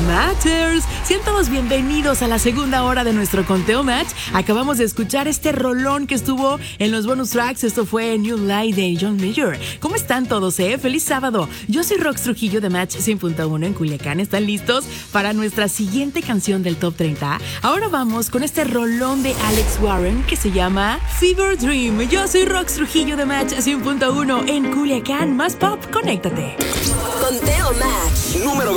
Matters. Sean todos bienvenidos a la segunda hora de nuestro Conteo Match. Acabamos de escuchar este rolón que estuvo en los bonus tracks. Esto fue New Light de John Mayer. ¿Cómo están todos, ¡Feliz sábado! Yo soy Rox Trujillo de Match 100.1 en Culiacán. ¿Están listos para nuestra siguiente canción del Top 30? Ahora vamos con este rolón de Alex Warren que se llama Fever Dream. Yo soy Rox Trujillo de Match 100.1 en Culiacán. Más pop, conéctate. Conteo Match. Número